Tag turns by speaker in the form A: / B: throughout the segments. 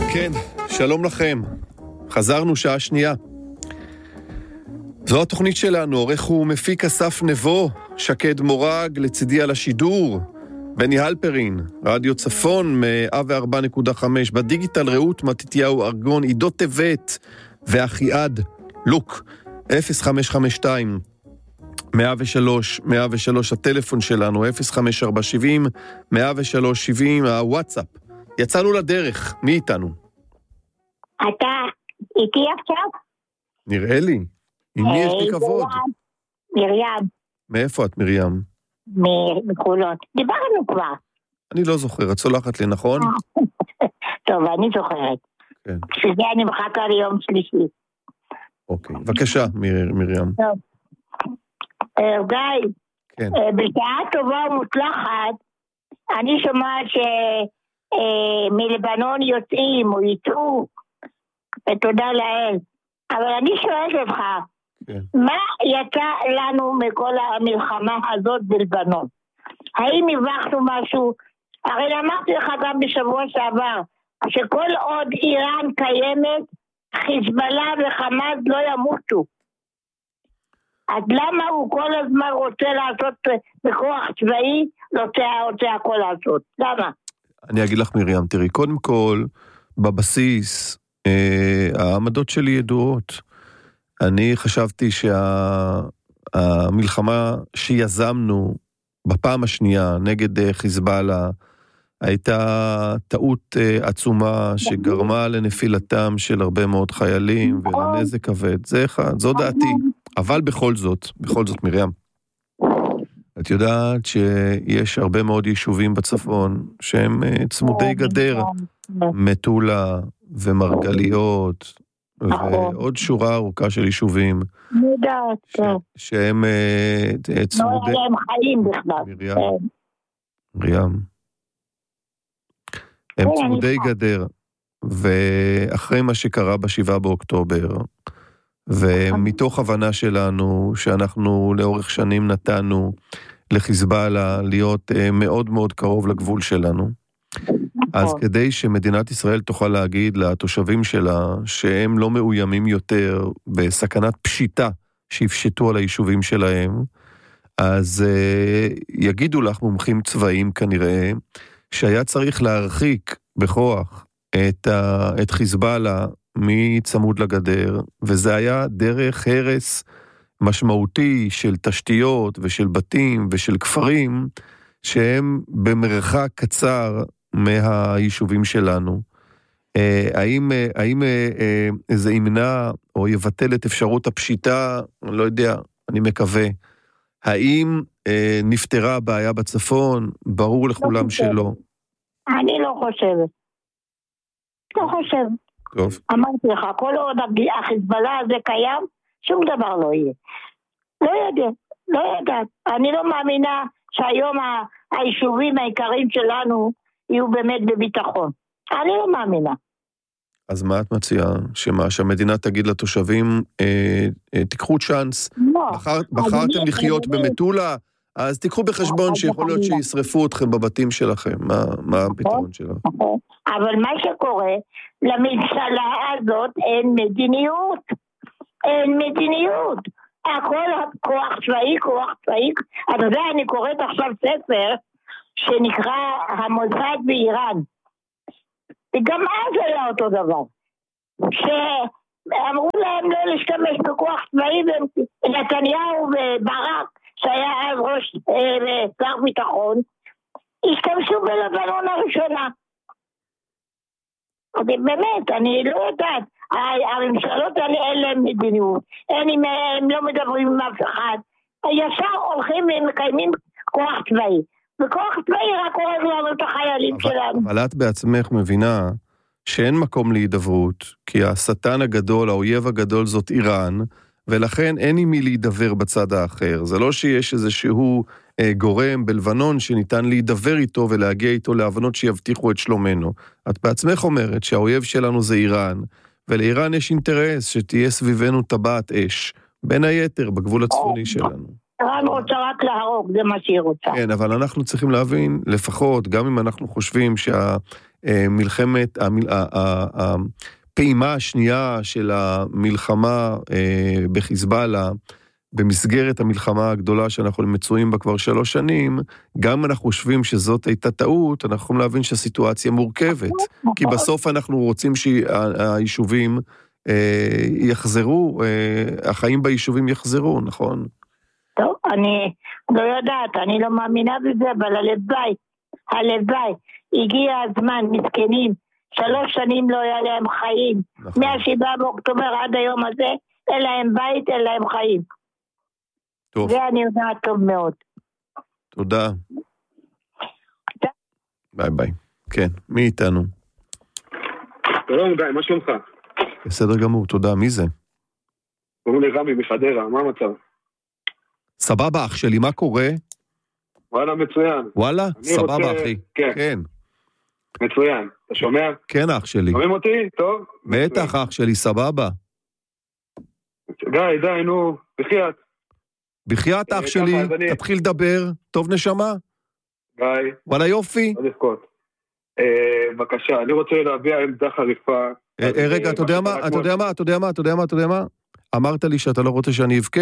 A: כן, שלום לכם. חזרנו שעה שנייה. זו התוכנית שלנו, עורך ומפיק אסף נבו, שקד מורג, לצידי על השידור, בני הלפרין, רדיו צפון, 104.5, בדיגיטל רעות, מתתיהו ארגון, עידו טבת, ואחיעד, לוק, 0552, 103, הטלפון שלנו, 05470, 10370, הוואטסאפ. יצאנו לדרך, מי איתנו?
B: אתה איתי עכשיו?
A: נראה לי. עם מי יש לי כבוד?
B: מרים.
A: מאיפה את, מרים?
B: מחולות. דיברנו כבר.
A: אני לא זוכר, את סולחת לי, נכון?
B: טוב, אני זוכרת.
A: כן.
B: שזה אני מחכה ליום שלישי.
A: אוקיי, בבקשה, מרים.
B: טוב. גיא,
A: כן.
B: בשעה טובה ומוצלחת, אני שומעת שמלבנון יוצאים או יצאו, ותודה לאל. אבל אני שואלת אותך,
A: כן.
B: מה יצא לנו מכל המלחמה הזאת בלבנון? האם הבחנו משהו? הרי אמרתי לך גם בשבוע שעבר, שכל עוד איראן קיימת, חיזבאללה וחמאס לא ימותו. אז למה הוא כל הזמן רוצה לעשות בכוח צבאי, רוצה הכל לעשות? למה?
A: אני אגיד לך מרים, תראי, קודם כל, בבסיס, העמדות שלי ידועות. אני חשבתי שהמלחמה שיזמנו בפעם השנייה נגד חיזבאללה, הייתה טעות עצומה שגרמה לנפילתם של הרבה מאוד חיילים ולנזק כבד. זה אחד, זו דעתי. אבל בכל זאת מרים, את יודעת שיש הרבה מאוד יישובים בצפון שהם צמודי גדר, מטולה ומרגליות ועוד שורה ארוכה של יישובים שהם צמודי...
B: לא, הם חיים בכלל.
A: מרים, הם צמודי גדר, ואחרי מה שקרה ב7 באוקטובר, ומתוך הבנה שלנו, שאנחנו לאורך שנים נתנו לחיזבאללה להיות מאוד מאוד קרוב לגבול שלנו, אז כדי שמדינת ישראל תוכל להגיד לתושבים שלה, שהם לא מאוימים יותר בסכנת פשיטה שיפשטו על היישובים שלהם, אז יגידו לך מומחים צבאיים כנראה, שהיה צריך להרחיק בכוח את חיזבאללה מצמוד לגדר, וזה היה דרך הרס משמעותי של תשתיות ושל בתים ושל כפרים, שהם במרחק קצר מהיישובים שלנו. האם זה ימנע או יבטל את אפשרות הפשיטה? אני לא יודע, אני מקווה. האם נפתרה הבעיה בצפון? ברור לכולם שלא.
B: אני לא חושבת. לא חושב.
A: טוב.
B: אמרתי לך, כל עוד החיזבאללה הזה קיים, שום דבר לא יהיה. לא יודעת. אני לא מאמינה שהיום היישובים העיקריים שלנו יהיו באמת בביטחון. אני לא מאמינה.
A: אז מה את מציעה? שהמדינה תגיד לתושבים, תיקחו צ'אנס, בחרתם לחיות במטולה, אז תיקחו בחשבון שיכול להיות שישרפו אתכם בבתים שלכם. מה הפתרון שלך?
B: אבל מה שקורה, לממשלה הזאת אין מדיניות. אין מדיניות. הכל כוח צבאי. אתה יודע, אני קוראת עכשיו ספר שנקרא המוסד באיראן. וגם אז היה אותו דבר. שאמרו להם לא להשתמש בכוח צבאי, ונתניהו וברק, שהיה אז ראש שר ביטחון, השתמשו בלבנון הראשונה. באמת, אני לא יודעת. הממשלות האלה אין להם מדיניות. הם לא מדברים עם אף אחד. ישר הולכים ומקיימים כוח צבאי. וכוח צבאי רק הורג לנו את החיילים שלנו.
A: אבל את בעצמך מבינה שאין מקום להידברות, כי השטן הגדול, האויב הגדול זאת איראן, ולכן אין עם מי להידבר בצד האחר. זה לא שיש איזשהו גורם בלבנון שניתן להידבר איתו ולהגיע איתו להבנות שיבטיחו את שלומנו. את בעצמך אומרת שהאויב שלנו זה איראן, ולאיראן יש אינטרס שתהיה סביבנו טבעת אש, בין היתר בגבול הצפוני שלנו.
B: איראן רוצה רק להרוג, זה מה שהיא רוצה.
A: כן, אבל אנחנו צריכים להבין, לפחות, גם אם אנחנו חושבים מלחמת, הפעימה השנייה של המלחמה בחיזבאללה, במסגרת המלחמה הגדולה שאנחנו מצויים בה כבר 3 שנים, גם אנחנו חושבים שזאת הייתה טעות, אנחנו יכולים להבין שהסיטואציה מורכבת, כי בסוף אנחנו רוצים שהיישובים יחזרו, החיים ביישובים יחזרו, נכון?
B: טוב, אני לא יודעת, אני לא מאמינה בזה, אבל הלוואי, הגיע הזמן, מסכנים, 3 שנים לא היה להם חיים, נכון. מה7 באוקטובר עד היום הזה, אין להם בית, אין להם חיים. טוב. זה אני יודעת טוב מאוד.
A: תודה. ביי ביי. כן, מי איתנו?
C: שלום גיא, מה שלומך?
A: בסדר גמור, תודה, מי זה?
C: קוראים לי רמי מחדרה, מה המצב?
A: סבבה אח שלי, מה קורה?
C: וואלה, מצוין.
A: וואלה? סבבה אחי.
C: כן. מצוין, אתה שומע?
A: כן אח שלי.
C: שומעים אותי? טוב?
A: בטח אח שלי, סבבה.
C: גיא, די, נו,
A: בחייאת אח שלי, תתחיל לדבר, טוב נשמה?
C: גיא.
A: וואלה יופי.
C: לא לבכות. בבקשה, אני רוצה להביע עמדה חריפה.
A: רגע, אתה יודע מה? אמרת לי שאתה לא רוצה שאני אבכה?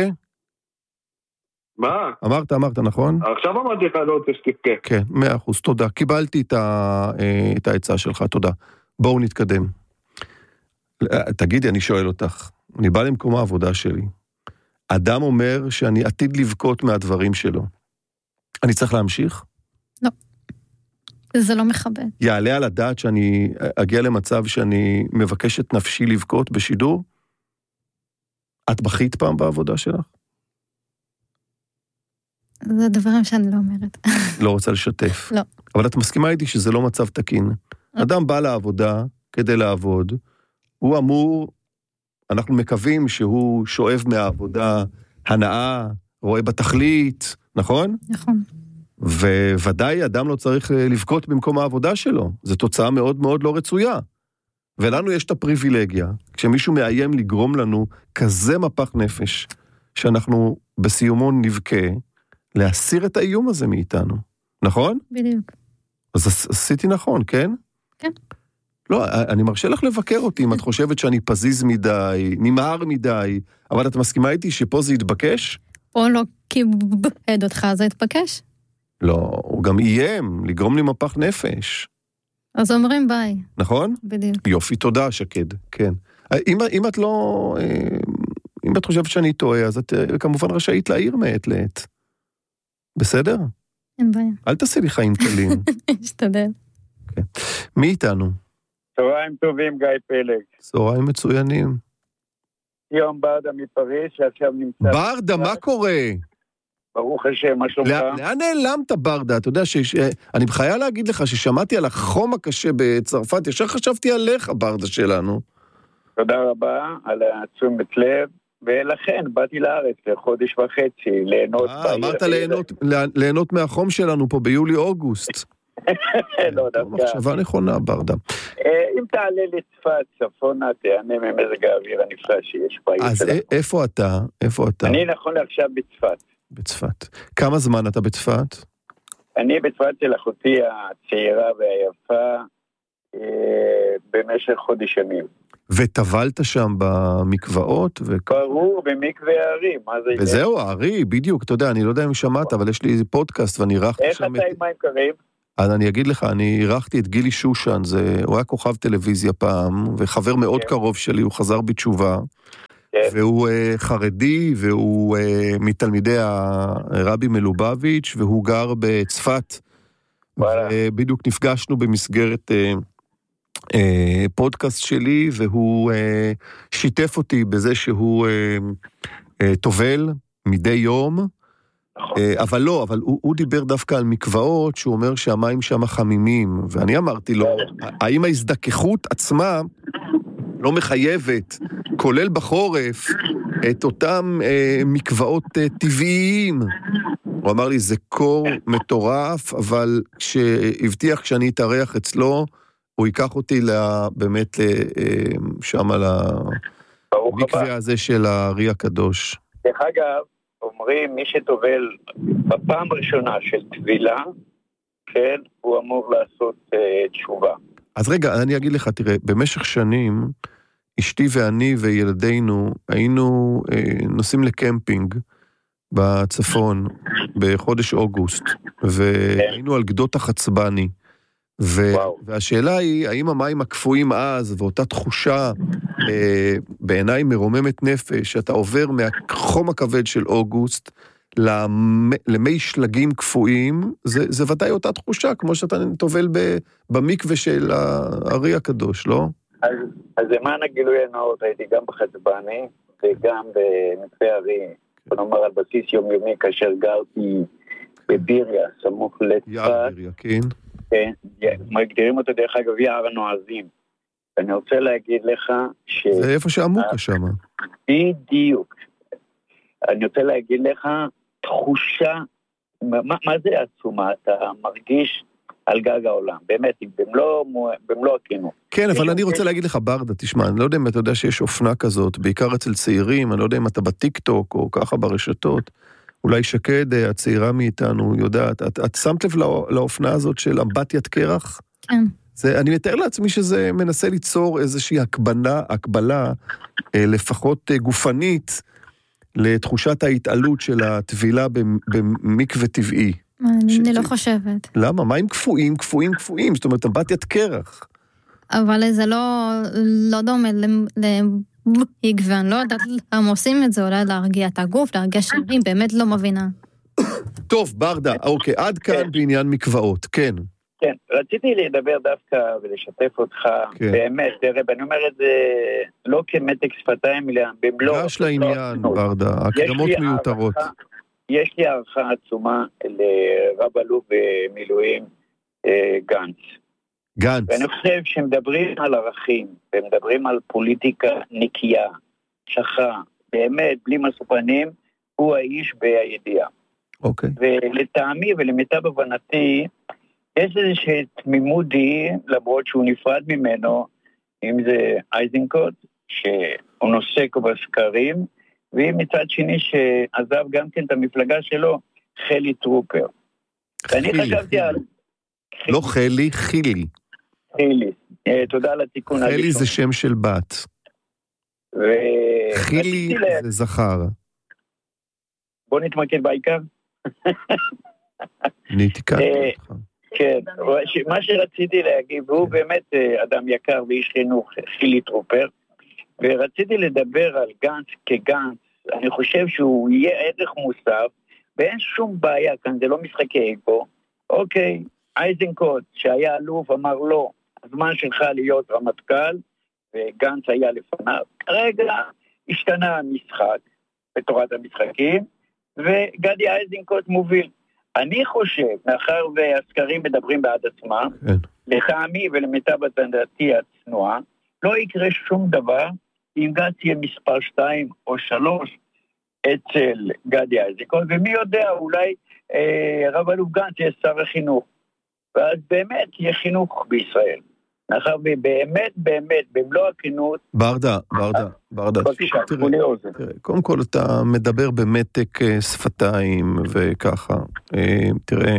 C: מה?
A: אמרת, נכון?
C: עכשיו אמרתי לך, לא רוצה שתבכה.
A: כן, 100%, תודה. קיבלתי את העצה שלך, תודה. בואו נתקדם. תגידי, אני שואל אותך, אני בא למקום העבודה שלי. אדם אומר שאני עתיד לבכות מהדברים שלו. אני צריך להמשיך?
D: לא. זה לא מכבד.
A: יעלה על הדעת שאני אגיע למצב שאני מבקש את נפשי לבכות בשידור? את בכית פעם בעבודה שלך?
D: זה דברים שאני לא אומרת.
A: לא רוצה לשתף.
D: לא.
A: אבל את מסכימה איתי שזה לא מצב תקין. אדם בא לעבודה כדי לעבוד, הוא אמור, אנחנו מקווים שהוא שואב מהעבודה הנאה, רואה בתכלית, נכון?
D: נכון.
A: וודאי אדם לא צריך לבכות במקום העבודה שלו. זו תוצאה מאוד מאוד לא רצויה. ולנו יש את הפריבילגיה, כשמישהו מאיים לגרום לנו כזה מפח נפש, שאנחנו בסיומו נבכה, להסיר את האיום הזה מאיתנו. נכון?
D: בדיוק.
A: אז עשיתי נכון, כן?
D: כן.
A: לא, אני מרשה לך לבקר אותי אם את חושבת שאני פזיז מדי, נמהר מדי, אבל את מסכימה איתי שפה זה יתבקש?
D: פה לא כיבד אותך, זה יתבקש?
A: לא, הוא גם איים, לגרום לי מפח נפש.
D: אז אומרים ביי.
A: נכון?
D: בדיוק.
A: יופי, תודה, שקד, כן. אם את לא, אם את חושבת שאני טועה, אז את כמובן רשאית להעיר מעת לעת. בסדר?
D: אין בעיה.
A: אל תעשי לי חיים קלים.
D: אשתדל.
A: כן. מי איתנו?
E: צהריים טובים, גיא פלג.
A: צהריים מצוינים.
E: יום ברדה מפריז, שעכשיו נמצא...
A: ברדה, מה קורה?
E: ברוך השם, מה שלומך?
A: לאן נעלמת ברדה? אתה יודע אני בחיה להגיד לך ששמעתי על החום הקשה בצרפת, ישר חשבתי עליך, ברדה שלנו.
E: תודה רבה על התשומת לב, ולכן באתי לארץ לחודש וחצי, ליהנות...
A: אמרת ליהנות מהחום שלנו פה ביולי-אוגוסט.
E: לא, דווקא.
A: מחשבה נכונה, ברדה.
E: אם תעלה לצפת, צפונה, תענה ממזג האוויר הנפלא שיש בעיר.
A: אז איפה אתה?
E: אני נכון לעכשיו בצפת.
A: בצפת. כמה זמן אתה בצפת?
E: אני בצפת של אחותי הצעירה והיפה במשך חודש ימים.
A: וטבלת שם במקוואות?
E: ברור, במקווה הערים.
A: וזהו, הערי, בדיוק, אתה יודע, אני לא יודע אם שמעת, אבל יש לי איזה פודקאסט ואני ערכתי שם...
E: איך אתה עם מים קרים?
A: אז אני אגיד לך, אני ערכתי את גילי שושן, הוא היה כוכב טלוויזיה פעם, וחבר מאוד קרוב שלי, הוא חזר בתשובה, והוא חרדי, והוא מתלמידי הרבי מלובביץ', והוא גר בצפת, ובדיוק נפגשנו במסגרת פודקאסט שלי, והוא שיתף אותי בזה שהוא טובל מדי יום, אבל לא, אבל הוא דיבר דווקא על מקוואות, שהוא אומר שהמים שם חמימים, ואני אמרתי לו, האם ההזדככות עצמה לא מחייבת, כולל בחורף, את אותם מקוואות טבעיים? הוא אמר לי, זה קור מטורף, אבל כשהבטיח כשאני אתארח אצלו, הוא ייקח אותי באמת שם על המקווה הזה של הארי הקדוש.
E: דרך אגב, אומרים, מי שטובל בפעם ראשונה של טבילה, כן, הוא אמור לעשות תשובה.
A: אז רגע, אני אגיד לך, תראה, במשך שנים, אשתי ואני וילדינו היינו נוסעים לקמפינג בצפון בחודש אוגוסט, והיינו על גדות החצבני, והשאלה היא, האם המים הקפואים אז, ואותה תחושה בעיניי מרוממת נפש, שאתה עובר מהחום הכבד של אוגוסט, למי שלגים קפואים, זה ודאי אותה תחושה, כמו שאתה טובל במקווה של הארי הקדוש, לא?
E: אז למען הגילוי הנאות, הייתי גם בחצבני, וגם במקווה הארי, נאמר על בסיס יומיומי, כאשר גרתי בביריה, סמוך לצפת.
A: יער ביריה, כן.
E: כן, מגדירים אותו דרך אגב יער הנועזים. ואני רוצה להגיד לך
A: זה איפה שעמוקה שם.
E: בדיוק. אני רוצה להגיד לך, תחושה, מה זה עצומה? אתה מרגיש על גג העולם, באמת, במלוא הכנות.
A: כן, אבל אני רוצה להגיד לך, ברדה, תשמע, אני לא יודע אם אתה יודע שיש אופנה כזאת, בעיקר אצל צעירים, אני לא יודע אם אתה בטיק-טוק או ככה ברשתות, אולי שקד, הצעירה מאיתנו, יודעת, את שמת לב לאופנה הזאת של אמבטיית קרח?
D: כן.
A: אני מתאר לעצמי שזה מנסה ליצור איזושהי הקבלה, לפחות גופנית, לתחושת ההתעלות של הטבילה במקווה טבעי.
D: אני לא חושבת.
A: למה? מים קפואים, זאת אומרת, אמבטיית קרח.
D: אבל זה לא דומה להגוון, לא יודעת למה עושים את זה, אולי להרגיע את הגוף, להרגיע שרירים, באמת לא מבינה.
A: טוב, ברדה, אוקיי, עד כאן בעניין מקוואות, כן.
E: כן, רציתי לדבר דווקא ולשתף אותך, באמת, תראה, אני אומר את זה לא כמתק שפתיים, אלא במלוא...
A: גש לעניין, ברדה, הקדמות מיותרות.
E: יש לי הערכה עצומה לרב אלוף במילואים גנץ. ואני חושב שמדברים על ערכים, ומדברים על פוליטיקה נקייה, שחה, באמת, בלי מסופנים, הוא האיש בידיעה.
A: אוקיי.
E: ולטעמי ולמיטב הבנתי, יש איזושהי תמימות דהי, למרות שהוא נפרד ממנו, אם זה אייזנקוט, שהוא נוסק בסקרים, ומצד שני שעזב גם כן את המפלגה שלו, חילי טרופר. ואני חשבתי על...
A: לא חילי, חילי.
E: חילי, תודה על התיקון.
A: חילי זה שם של בת. חילי זה זכר.
E: בוא נתמקד בעיקר.
A: אני תיקנתי אותך.
E: כן, מה שרציתי להגיד, והוא באמת אדם יקר ואיש חינוך, חילי טרופר, ורציתי לדבר על גנץ כגנץ, אני חושב שהוא יהיה ערך מוסף, ואין שום בעיה כאן, זה לא משחקי אגו. אוקיי, אייזנקוט שהיה אלוף אמר לו, הזמן שלך להיות רמטכ"ל, וגנץ היה לפניו. כרגע השתנה המשחק בתורת המשחקים, וגדי אייזנקוט מוביל. אני חושב, מאחר והסקרים מדברים בעד עצמם, לטעמי ולמיטב דעתי הצנועה, לא יקרה שום דבר אם גנץ יהיה מספר 2 או 3 אצל גדי אייזנקוט, ומי יודע, אולי רב אלוף גנץ יהיה שר החינוך, ואז באמת יהיה חינוך בישראל. מאחר ובאמת, במלוא הכנות...
A: ברדה, תראה, קודם כל אתה מדבר במתק שפתיים וככה, תראה,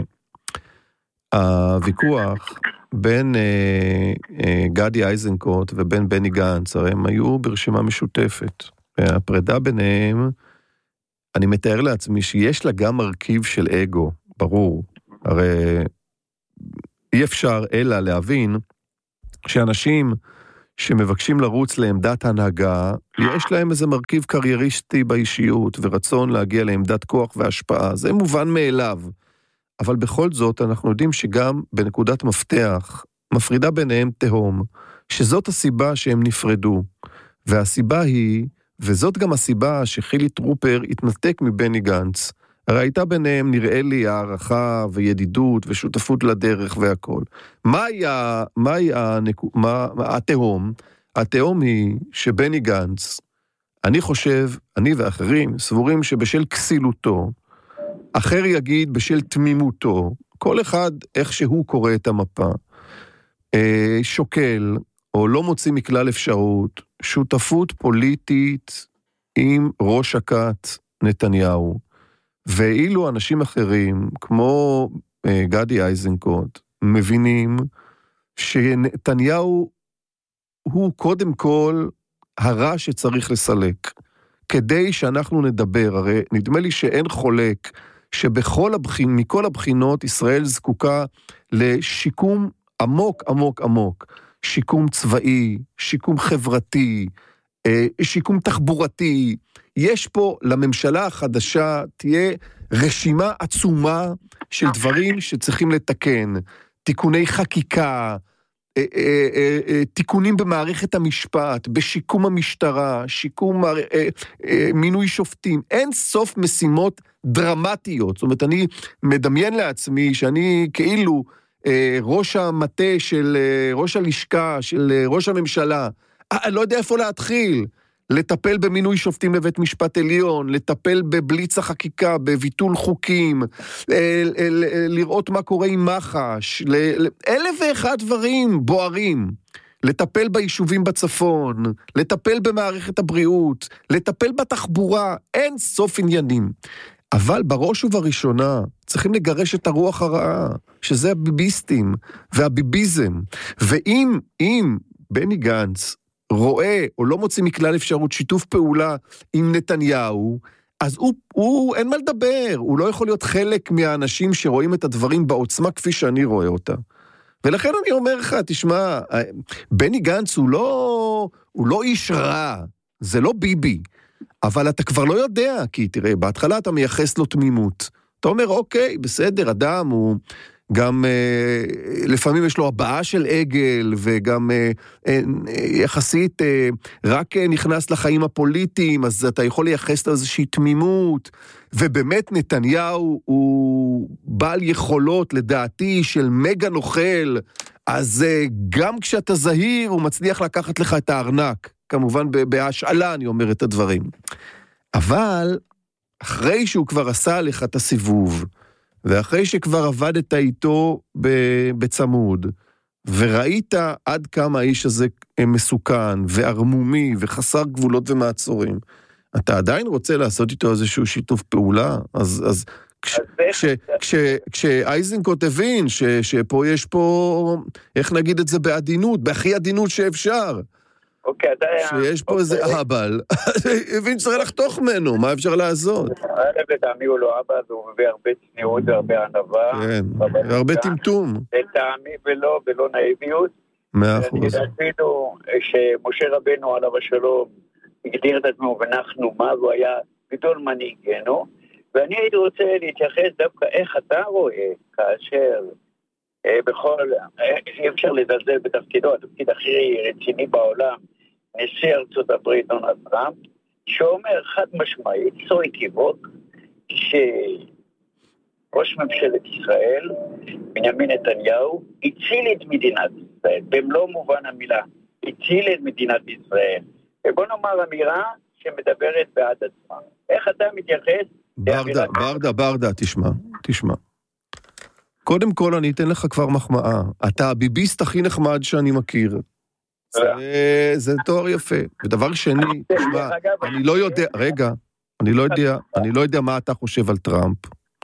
A: הוויכוח בין גדי אייזנקוט ובין בני גנץ, הרי הם היו ברשימה משותפת, והפרידה ביניהם, אני מתאר לעצמי שיש לה גם מרכיב של אגו, ברור, הרי אי אפשר אלא להבין שאנשים שמבקשים לרוץ לעמדת הנהגה, יש להם איזה מרכיב קרייריסטי באישיות, ורצון להגיע לעמדת כוח והשפעה, זה מובן מאליו, אבל בכל זאת אנחנו יודעים שגם בנקודת מפתח, מפרידה ביניהם תהום, שזאת הסיבה שהם נפרדו, והסיבה היא, וזאת גם הסיבה שחילי טרופר התנתק מבני גנץ, הרי הייתה ביניהם נראה לי הערכה וידידות ושותפות לדרך והכל. מהי התהום? התהום היא שבני גנץ, אני חושב, אני ואחרים, סבורים שבשל כסילותו, אחר יגיד בשל תמימותו, כל אחד איך שהוא קורא את המפה, שוקל או לא מוציא מכלל אפשרות, שותפות פוליטית עם ראש הכת נתניהו, ואילו אנשים אחרים, כמו גדי אייזנקוט, מבינים שנתניהו הוא קודם כל הרע שצריך לסלק. כדי שאנחנו נדבר, הרי נדמה לי שאין חולק מכל הבחינות ישראל זקוקה לשיקום עמוק עמוק עמוק. שיקום צבאי, שיקום חברתי, שיקום תחבורתי. יש פה לממשלה החדשה תהיה רשימה עצומה של דברים שצריכים לתקן. תיקוני חקיקה, תיקונים במערכת המשפט, בשיקום המשטרה, שיקום מינוי שופטים. אין סוף משימות דרמטיות. זאת אומרת, אני מדמיין לעצמי שאני כאילו ראש המטה של ראש הלשכה, של ראש הממשלה, אני לא יודע איפה להתחיל, לטפל במינוי שופטים לבית משפט עליון, לטפל בבליץ החקיקה, בביטול חוקים, לראות מה קורה עם מח"ש, 1,001 דברים בוערים, לטפל ביישובים בצפון, לטפל במערכת הבריאות, לטפל בתחבורה, אין סוף עניינים. אבל בראש ובראשונה צריכים לגרש את הרוח הרעה, שזה הביביסטים והביביזם. ואם בני גנץ רואה או לא מוציא מכלל אפשרות שיתוף פעולה עם נתניהו, אז הוא אין מה לדבר, הוא לא יכול להיות חלק מהאנשים שרואים את הדברים בעוצמה כפי שאני רואה אותה. ולכן אני אומר לך, תשמע, בני גנץ הוא לא איש רע, זה לא ביבי, אבל אתה כבר לא יודע, כי תראה, בהתחלה אתה מייחס לו תמימות. אתה אומר, אוקיי, בסדר, אדם הוא גם, לפעמים יש לו הבעה של עגל, וגם יחסית רק נכנס לחיים הפוליטיים, אז אתה יכול לייחס לו איזושהי תמימות, ובאמת נתניהו הוא בעל יכולות, לדעתי, של מגה נוכל, אז גם כשאתה זהיר, הוא מצליח לקחת לך את הארנק, כמובן בהשאלה אני אומר את הדברים. אבל אחרי שהוא כבר עשה לך את הסיבוב, ואחרי שכבר עבדת איתו בצמוד, וראית עד כמה האיש הזה מסוכן, וערמומי, וחסר גבולות ומעצורים, אתה עדיין רוצה לעשות איתו איזשהו שיתוף פעולה? אז כשאייזנקוט הבין שפה יש פה, איך נגיד את זה בעדינות, בהכי עדינות שאפשר, שיש פה איזה אבא, הבין שצריך לחתוך ממנו, מה אפשר לעשות?
E: לטעמי הוא לא אבא, הוא מביא הרבה צניעות והרבה ענווה.
A: כן, והרבה טמטום.
E: לטעמי ולא נאיביות.
A: 100%.
E: אני אפילו שמשה רבנו עליו השלום הגדיר את עצמו ונחנו מה, והוא היה גדול מנהיגנו, ואני הייתי רוצה להתייחס דווקא איך אתה רואה כאשר אי אפשר לזלזל בתפקידו, התפקיד הכי רציני בעולם, נשיא ארצות הברית דונלד טראמפ, שאומר חד משמעית, סוי תיבוק, שראש ממשלת ישראל, בנימין נתניהו, הציל את מדינת ישראל, במלוא מובן המילה, הציל את מדינת ישראל. ובוא נאמר אמירה שמדברת בעד עצמה. איך אתה מתייחס?
A: ברדה, תשמע. קודם כל אני אתן לך כבר מחמאה. אתה הביביסט הכי נחמד שאני מכיר. זה תואר יפה. ודבר שני, תשמע, אני לא יודע, רגע, אני לא יודע מה אתה חושב על טראמפ.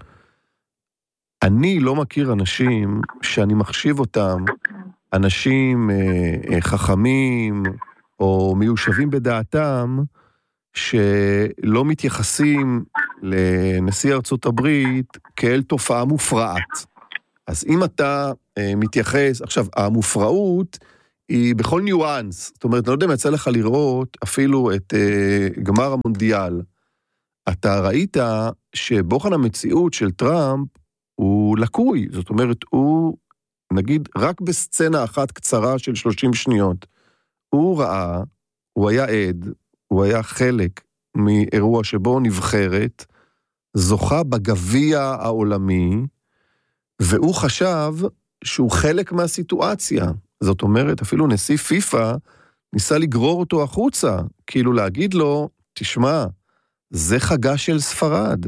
A: אני לא מכיר אנשים שאני מחשיב אותם, אנשים חכמים או מיושבים בדעתם, שלא מתייחסים לנשיא ארצות הברית כאל תופעה מופרעת. אז אם אתה מתייחס, עכשיו, המופרעות היא בכל ניואנס, זאת אומרת, אני לא יודע אם יצא לך לראות אפילו את גמר המונדיאל. אתה ראית שבוחן המציאות של טראמפ הוא לקוי, זאת אומרת, הוא, נגיד, רק בסצנה אחת קצרה של 30 שניות, הוא ראה, הוא היה עד, הוא היה חלק מאירוע שבו נבחרת, זוכה בגביע העולמי, והוא חשב שהוא חלק מהסיטואציה. זאת אומרת, אפילו נשיא פיפה ניסה לגרור אותו החוצה, כאילו להגיד לו, תשמע, זה חגה של ספרד.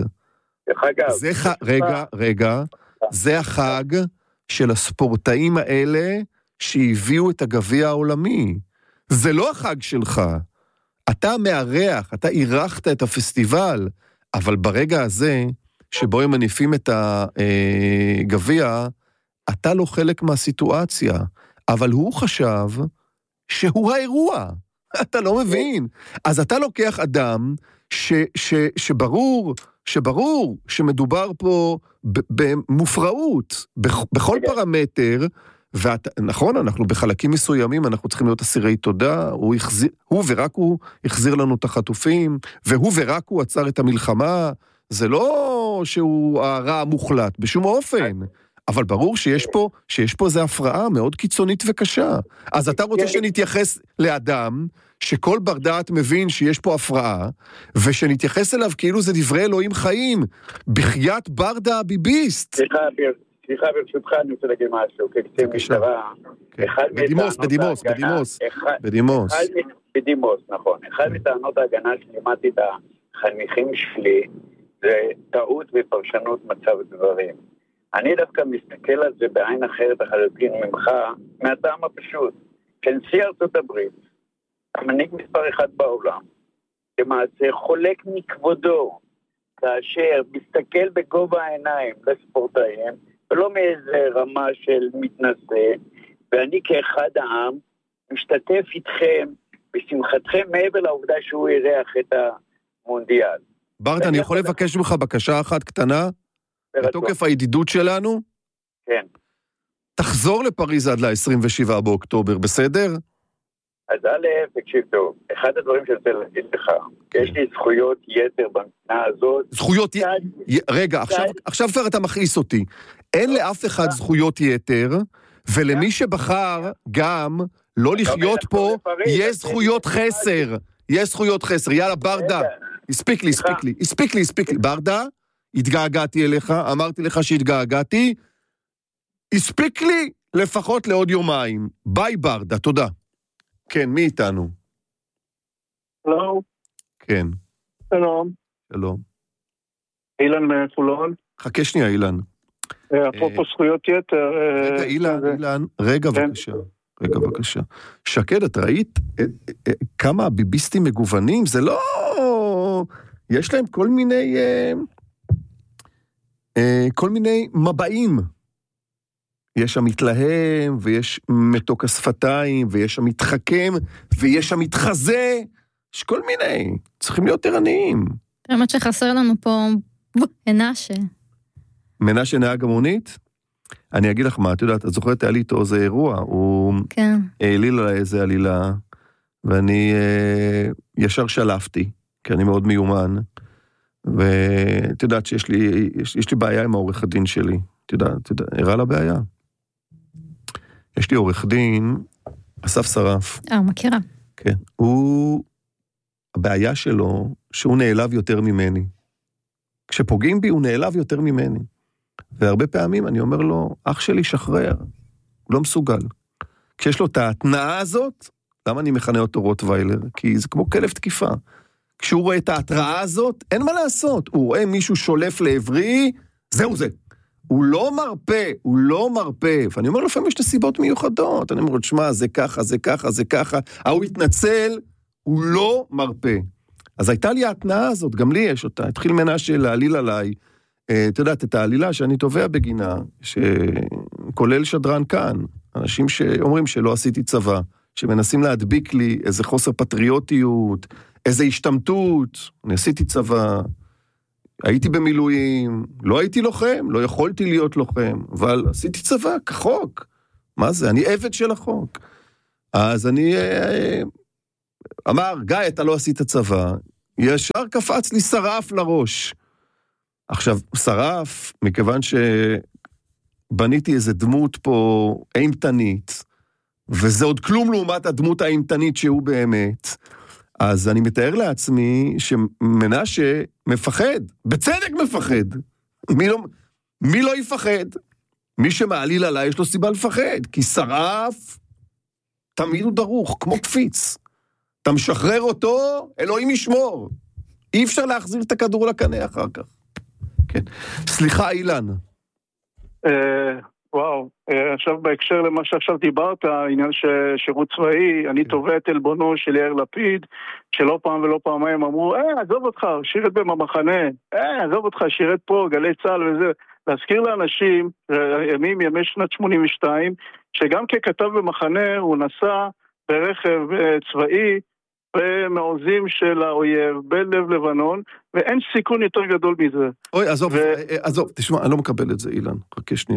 A: רגע, זה החג של הספורטאים האלה שהביאו את הגביע העולמי. זה לא החג שלך. אתה מארח, אתה אירחת את הפסטיבל, אבל ברגע הזה, שבו הם מניפים את הגביע, אתה לא חלק מהסיטואציה. אבל הוא חשב שהוא האירוע. אתה לא מבין. אז אתה לוקח אדם שברור שמדובר פה במופרעות, בכל פרמטר, נכון, אנחנו בחלקים מסוימים, אנחנו צריכים להיות אסירי תודה, הוא ורק הוא החזיר לנו את החטופים, והוא ורק הוא עצר את המלחמה, זה לא שהוא הרע המוחלט, בשום אופן, אבל ברור שיש פה איזו הפרעה מאוד קיצונית וקשה. אז אתה רוצה שנתייחס לאדם, שכל בר דעת מבין שיש פה הפרעה, ושנתייחס אליו כאילו זה דברי אלוהים חיים, בחיית ברדה הביביסט.
E: סליחה, ברשותך, אני רוצה להגיד משהו, כקצין משטרה. בדימוס, נכון. אחד מטענות ההגנה שלימדתי את החניכים שלי, זה טעות בפרשנות מצב דברים. אני דווקא מסתכל על זה בעין אחרת החלוטין ממך, מהטעם הפשוט. כנשיא ארצות הברית, המנהיג מספר אחד בעולם, למעשה חולק מכבודו, כאשר מסתכל בגובה העיניים לספורטאים, ולא מאיזה רמה של מתנשא, ואני כאחד העם משתתף איתכם בשמחתכם מעבר לעובדה שהוא אירח את המונדיאל.
A: ברדה, אני יכול לבקש ממך בקשה אחת קטנה? בתוקף הידידות שלנו?
E: כן.
A: תחזור לפריז עד ל-27 באוקטובר, בסדר?
E: אז א', תקשיב טוב, אחד הדברים שאני רוצה להגיד לך, יש לי זכויות יתר במדינה הזאת.
A: זכויות יתר? רגע, עכשיו כבר אתה מכעיס אותי. אין לאף אחד זכויות יתר, ולמי שבחר גם לא לחיות פה, יש זכויות חסר. יש זכויות חסר. יאללה, ברדה, הספיק לי. ברדה, התגעגעתי אליך, אמרתי לך שהתגעגעתי, הספיק לי לפחות לעוד יומיים. ביי ברדה, תודה. כן, מי איתנו?
F: שלום.
A: כן.
F: שלום.
A: שלום.
F: אילן מחולון.
A: חכה שנייה, אילן.
F: אפרופו זכויות יתר.
A: רגע, אילן, רגע בבקשה. שקד, את ראית כמה הביביסטים מגוונים? זה לא... יש להם כל מיני מבעים. יש שם מתלהם, ויש מתוק השפתיים, ויש שם מתחכם, ויש שם מתחזה. יש כל מיני. צריכים להיות ערניים.
D: באמת שחסר לנו פה מנשה.
A: מנשה נהג המונית? אני אגיד לך מה, את יודעת, את זוכרת, היה לי איתו איזה אירוע, הוא העליל עליי איזה עלילה, ואני ישר שלפתי, כי אני מאוד מיומן, ואת יודעת שיש לי בעיה עם העורך הדין שלי. את יודעת, הראה לה בעיה. יש לי עורך דין, אסף שרף.
D: מכירה.
A: כן. הבעיה שלו, שהוא נעלב יותר ממני. כשפוגעים בי, הוא נעלב יותר ממני. והרבה פעמים אני אומר לו, אח שלי שחרר, הוא לא מסוגל. כשיש לו את ההתנאה הזאת, למה אני מכנה אותו רוטוויילר? כי זה כמו כלב תקיפה. כשהוא רואה את ההתראה הזאת, אין מה לעשות. הוא רואה מישהו שולף לעברי, זהו זה. הוא לא מרפא, ואני אומר לפעמים יש נסיבות מיוחדות, אני אומר, שמה, זה ככה, הוא התנצל, הוא לא מרפא. אז הייתה לי ההתנאה הזאת, גם לי יש אותה, התחיל מנשה להעליל עליי, אתה יודעת, את העלילה שאני תובע בגינה, שכולל שדרן כאן, אנשים שאומרים שלא עשיתי צבא, שמנסים להדביק לי איזה חוסר פטריוטיות, איזה השתמטות, אני עשיתי צבא, הייתי במילואים, לא הייתי לוחם, לא יכולתי להיות לוחם, אבל עשיתי צבא כחוק. מה זה? אני עבד של החוק. אז אני אמר, גיא, אתה לא עשית צבא, ישר קפץ לי שרף לראש. עכשיו, שרף, מכיוון שבניתי איזה דמות פה אימתנית, וזה עוד כלום לעומת הדמות האימתנית שהוא באמת, אז אני מתאר לעצמי שמנשה מפחד, בצדק מפחד. מי לא יפחד? מי שמעליל עליי יש לו סיבה לפחד, כי שרף תמיד הוא דרוך, כמו קפיץ. אתה משחרר אותו, אלוהים ישמור. אי אפשר להחזיר את הכדור לקנה אחר כך. כן. סליחה, אילן.
F: וואו, עכשיו בהקשר למה שעכשיו דיברת, העניין ששירות צבאי, אני תובע את אלבונו של יאיר לפיד, שלא פעם ולא פעמיים אמרו, עזוב אותך, שירת במחנה, עזוב אותך, שירת פה, גלי צהל וזה, להזכיר לאנשים, ימי שנת 82, שגם ככתב במחנה הוא נסע ברכב צבאי במעוזים של האויב בלב לבנון, ואין סיכון יותר גדול מזה.
A: אוי, עזוב, תשמע, אני לא מקבל את זה, אילן, חכה שנייה.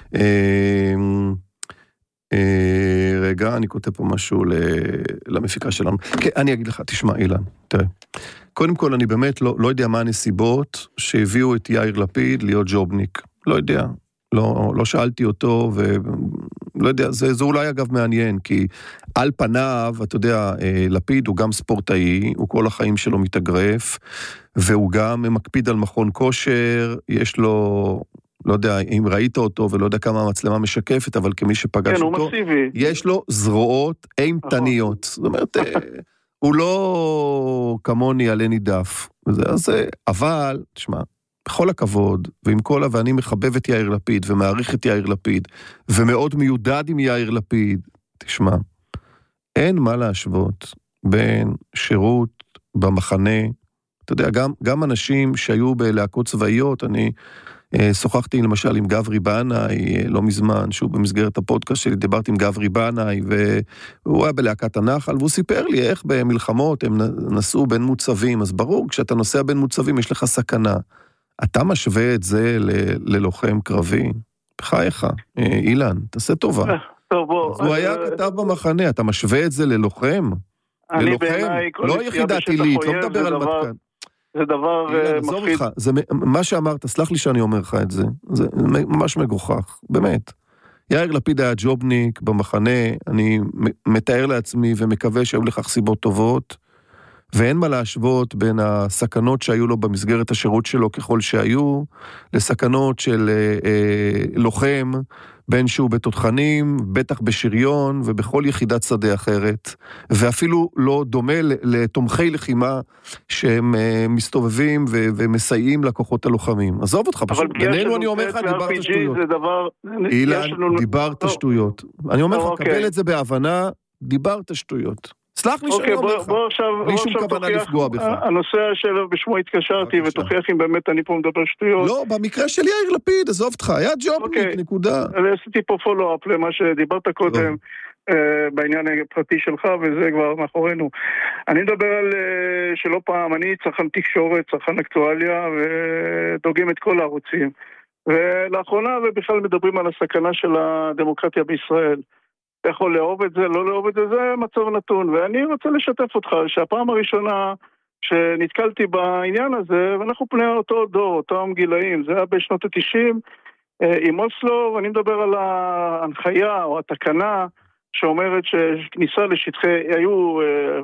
A: רגע, אני כותב פה משהו למפיקה שלנו. כן, אני אגיד לך, תשמע, אילן, תראה. קודם כל, אני באמת לא יודע מה הנסיבות שהביאו את יאיר לפיד להיות ג'ובניק. לא יודע. לא שאלתי אותו, ולא יודע, זה אולי אגב מעניין, כי על פניו, אתה יודע, לפיד הוא גם ספורטאי, הוא כל החיים שלו מתאגרף, והוא גם מקפיד על מכון כושר, יש לו, לא יודע אם ראית אותו, ולא יודע כמה המצלמה משקפת, אבל כמי שפגש אותו, יש לו זרועות אימתניות. זאת אומרת, הוא לא כמוני עלה נידף, אבל, תשמע, בכל הכבוד, ועם כל ואני מחבב את יאיר לפיד, ומעריך את יאיר לפיד, ומאוד מיודד עם יאיר לפיד, תשמע, אין מה להשוות בין שירות במחנה, אתה יודע, גם אנשים שהיו בלהקות צבאיות, אני שוחחתי למשל עם גברי בנאי, לא מזמן, שהוא במסגרת הפודקאסט שלי, דיברתי עם גברי בנאי, והוא היה בלהקת הנחל, והוא סיפר לי איך במלחמות הם נסעו בין מוצבים, אז ברור, כשאתה נוסע בין מוצבים יש לך סכנה, אתה משווה את זה ללוחם קרבי? בחייך, אילן, תעשה טובה. הוא היה כתב במחנה, אתה משווה את זה ללוחם? ללוחם? לא יחידת עילית, לא מדבר על מתקן.
F: זה דבר מפחיד.
A: מה שאמרת, סלח לי שאני אומר לך את זה, זה ממש מגוחך, באמת. יאיר לפיד היה ג'ובניק במחנה, אני מתאר לעצמי ומקווה שהיו לכך סיבות טובות, ואין מה להשוות בין הסכנות שהיו לו במסגרת השירות שלו ככל שהיו, לסכנות של לוחם, בין שהוא בתותחנים, בטח בשריון, ובכל יחידת שדה אחרת, ואפילו לא דומה לתומכי לחימה, שהם מסתובבים ומסייעים לכוחות הלוחמים. עזוב אותך, פשוט בינינו אני אומר לך, דיברת שטויות. אילן, דיברת שטויות. אני אומר לך, קבל את זה בהבנה, דיברת שטויות. סלח לי שאני אומר לך, בלי שום כוונה לפגוע בך.
F: הנושא שבשמו התקשרתי ותוכיח אם באמת אני פה מדבר שטויות.
A: לא, במקרה של יאיר לפיד, עזוב אותך, היה ג'ובניק, נקודה.
F: עשיתי פה פולו-אפ למה שדיברת קודם בעניין הפרטי שלך, וזה כבר מאחורינו. אני מדבר על שלא פעם, אני צרכן תקשורת, צרכן אקטואליה, ודוגם את כל הערוצים. ולאחרונה, ובכלל מדברים על הסכנה של הדמוקרטיה בישראל. יכול לאהוב את זה, לא לאהוב את זה, זה מצב נתון. ואני רוצה לשתף אותך שהפעם הראשונה שנתקלתי בעניין הזה, ואנחנו פני אותו דור, אותם גילאים, זה היה בשנות ה-90 עם אוסלו, ואני מדבר על ההנחיה או התקנה שאומרת שכניסה לשטחי, היו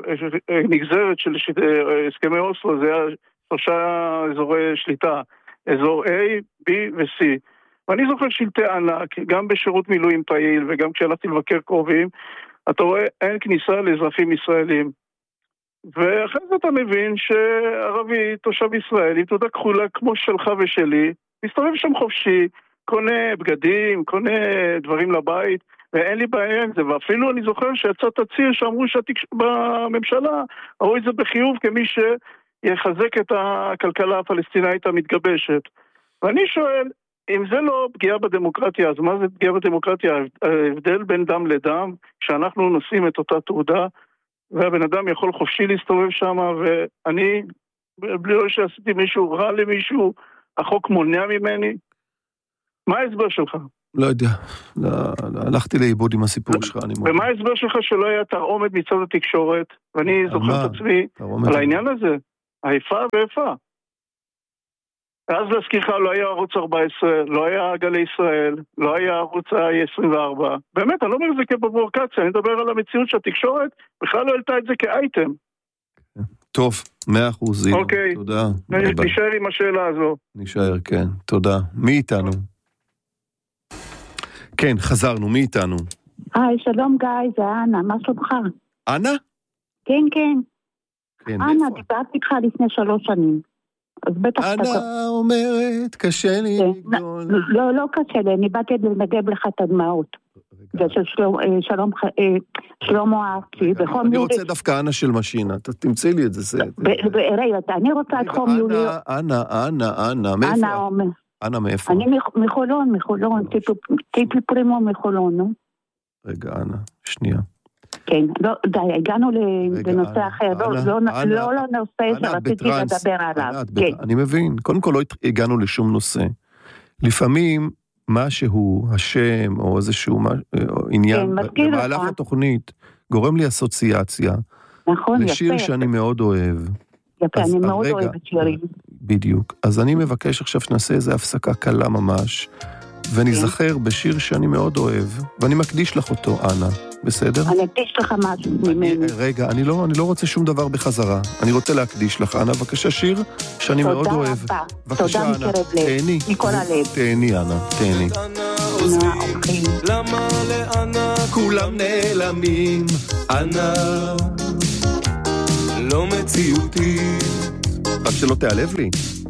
F: נגזרת של הסכמי אוסלו, זה היה 3 אזורי שליטה, אזור A, B ו-C. ואני זוכר שלטי ענק, גם בשירות מילואים פעיל וגם כשהלכתי לבקר קרובים, אתה רואה אין כניסה לאזרחים ישראלים. ואחרי זה אתה מבין שערבי, תושב ישראל, עם תעודה כחולה כמו שלך ושלי, מסתובב שם חופשי, קונה בגדים, קונה דברים לבית, ואין לי בעיה עם זה. ואפילו אני זוכר שיצא תצהיר שאמרו בממשלה, ראו את זה בחיוב כמי שיחזק את הכלכלה הפלסטינאית המתגבשת. ואני שואל, אם זה לא פגיעה בדמוקרטיה, אז מה זה פגיעה בדמוקרטיה? ההבדל בין דם לדם, שאנחנו נושאים את אותה תעודה, והבן אדם יכול חופשי להסתובב שם, ואני, בלי לא שעשיתי מישהו רע למישהו, החוק מונע ממני. מה ההסבר שלך?
A: לא יודע, הלכתי לאיבוד עם הסיפור שלך.
F: ומה ההסבר שלך שלא היה תרעומת מצד התקשורת, ואני זוכר את עצמי על העניין הזה, האיפה ואיפה. אז להזכירך, לא היה ערוץ 14, לא היה גלי ישראל, לא היה ערוץ ה-24. באמת, אני לא אומר את זה כפרובוקציה, אני מדבר על המציאות שהתקשורת בכלל לא העלתה את זה כאייטם.
A: טוב, 100%,
F: אוקיי.
A: תודה.
F: נשאר עם השאלה הזו.
A: נשאר, כן, תודה. מי איתנו? כן, חזרנו, מי איתנו?
G: היי, שלום גיא, זה אנה, מה שלומך?
A: אנה?
G: כן, כן.
A: כן,
G: אנה, דיברתי איתך לפני 3 שנים.
A: אנה אומרת, קשה לי לגדול.
G: לא קשה לי, אני באתי לנגב לך את הדמעות. זה של שלמה ארצי.
A: אני רוצה דווקא אנה של משינה, תמצאי לי את זה.
G: רגע, אני רוצה את חום יולי.
A: אנה, מאיפה? אנה מאיפה?
G: אני מחולון, טיפי פרימו מחולון, נו.
A: רגע, אנה, שנייה.
G: כן, לא, די, הגענו לנושא אחר, לא לנושא שרציתי לדבר עליו.
A: אני מבין, קודם כל לא הגענו לשום נושא. לפעמים משהו, השם, או איזשהו עניין, במהלך התוכנית, גורם לי אסוציאציה, לשיר שאני מאוד אוהב.
G: יפה, אני מאוד אוהבת שירים.
A: בדיוק. אז אני מבקש עכשיו שנעשה איזו הפסקה קלה ממש, ונזכר בשיר שאני מאוד אוהב, ואני מקדיש לך אותו, אנה. בסדר?
G: אני אקדיש לך משהו ממני.
A: רגע, אני לא רוצה שום דבר בחזרה. אני רוצה להקדיש לך, אנה, בבקשה שיר שאני מאוד אוהב.
G: תודה רבה. תודה מקרב לב.
A: תהני.
G: מכל הלב.
A: תהני, אנה, תהני.
H: למה לאנה כולם נעלמים? אנה לא מציאותי.
A: רק שלא תיעלב לי.